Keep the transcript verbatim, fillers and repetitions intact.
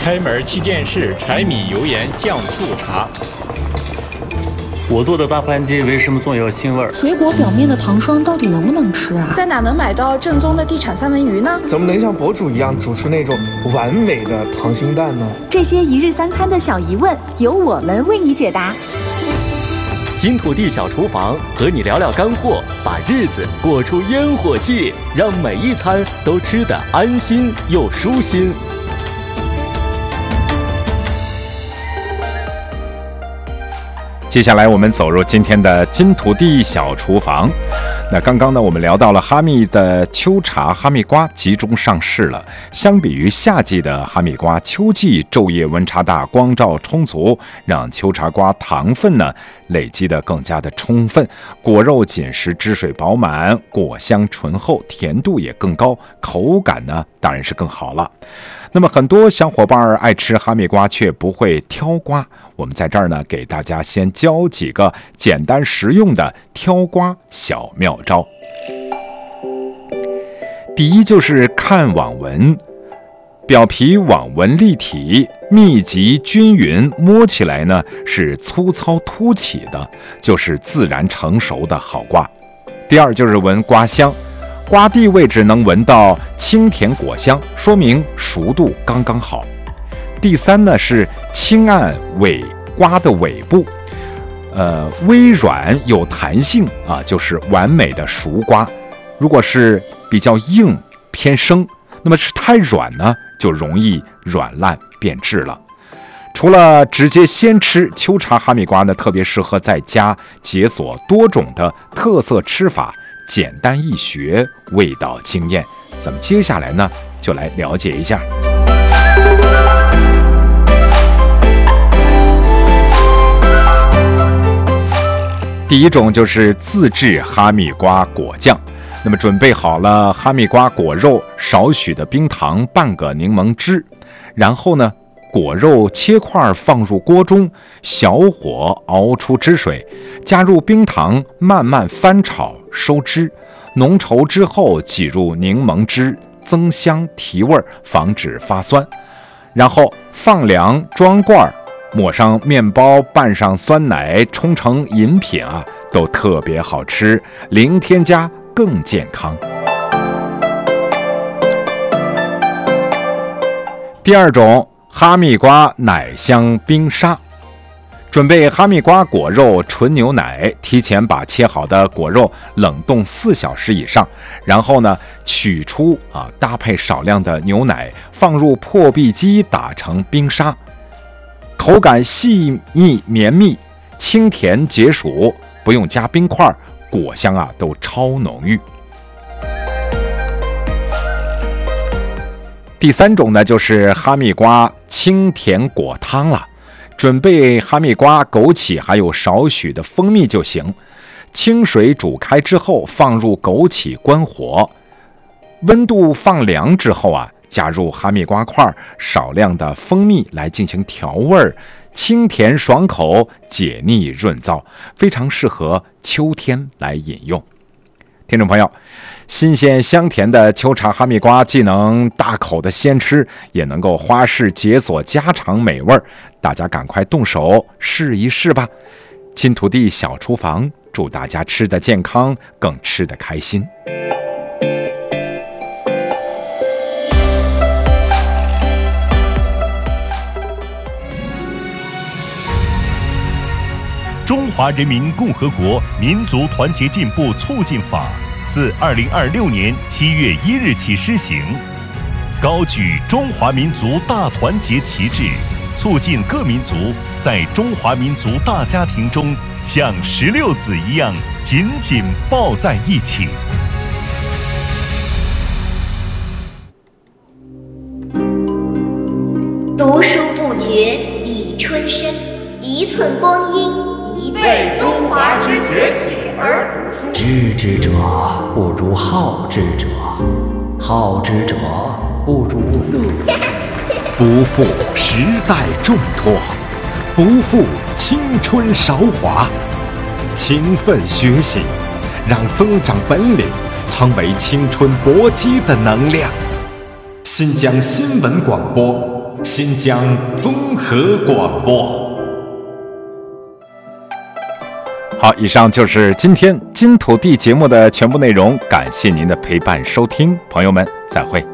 开门七件事：柴米油盐酱醋茶。 我做的大盘鸡为什么总有腥味？ 水果表面的糖霜到底能不能吃啊？ 在哪能买到正宗的地产三文鱼呢？ 怎么能像博主一样煮出那种完美的溏心蛋呢？ 这些一日三餐的小疑问，由我们为你解答。 金土地小厨房和你聊聊干货，把日子过出烟火气，让每一餐都吃得安心又舒心。 接下来我们走入今天的金土地小厨房。那刚刚呢，我们聊到了哈密的秋茶哈密瓜集中上市了。相比于夏季的哈密瓜，秋季昼夜温差大，光照充足，让秋茶瓜糖分呢累积的更加的充分，果肉紧实，汁水饱满，果香醇厚，甜度也更高，口感呢当然是更好了。那么很多小伙伴爱吃哈密瓜却不会挑瓜，我们在这儿呢给大家先教几个简单实用的挑瓜小妙招。第一就是看网纹，表皮网纹立体、密集均匀，摸起来呢是粗糙凸起的，就是自然成熟的好瓜。第二就是闻瓜香，瓜蒂位置能闻到清甜果香，说明熟度刚刚好。第三呢是轻按尾瓜的尾部，呃，微软有弹性啊，就是完美的熟瓜。如果是比较硬偏生，那么是太软呢，就容易软烂变质了。除了直接鲜吃，秋茶哈密瓜呢，特别适合在家解锁多种的特色吃法，简单易学，味道惊艳。咱们接下来呢，就来了解一下。第一种就是自制哈密瓜果酱。那么准备好了哈密瓜果肉，少许的冰糖，半个柠檬汁，然后呢，果肉切块放入锅中，小火熬出汁水，加入冰糖，慢慢翻炒收汁，浓稠之后挤入柠檬汁，增香提味，防止发酸。然后放凉装罐，抹上面包，拌上酸奶，冲成饮品啊，都特别好吃，零添加更健康。第二种，哈密瓜奶香冰沙。准备哈密瓜果肉、纯牛奶，提前把切好的果肉冷冻四小时以上，然后呢取出啊，搭配少量的牛奶，放入破壁机打成冰沙，口感细腻绵密，清甜解暑，不用加冰块，果香啊都超浓郁。第三种呢，就是哈密瓜清甜果汤了。准备哈密瓜、枸杞还有少许的蜂蜜就行。清水煮开之后，放入枸杞，关火，温度放凉之后啊，加入哈密瓜块，少量的蜂蜜来进行调味儿，清甜爽口，解腻润燥，非常适合秋天来饮用。听众朋友，新鲜香甜的秋茶哈密瓜既能大口的鲜吃，也能够花式解锁家常美味，大家赶快动手试一试吧。金土地小厨房，祝大家吃得健康，更吃得开心。 中华人民共和国民族团结进步促进法自二零二六年七月一日起施行，高举中华民族大团结旗帜，促进各民族在中华民族大家庭中像石榴籽一样紧紧抱在一起。 读书不觉已春深，一寸光阴为中华之崛起而读书。 知之者不如好之者，好之者不如乐。 不负时代重托，不负青春韶华，勤奋学习，让增长本领成为青春搏击的能量。新疆新闻广播新疆综合广播。 好，以上就是今天金土地节目的全部内容，感谢您的陪伴收听，朋友们再会。